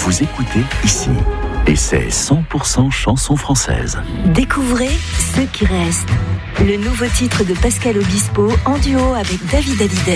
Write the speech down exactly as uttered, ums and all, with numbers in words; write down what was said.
vous écoutez ici. Et c'est cent pour cent chanson française. Découvrez Ceux qui restent. Le nouveau titre de Pascal Obispo en duo avec David Hallyday.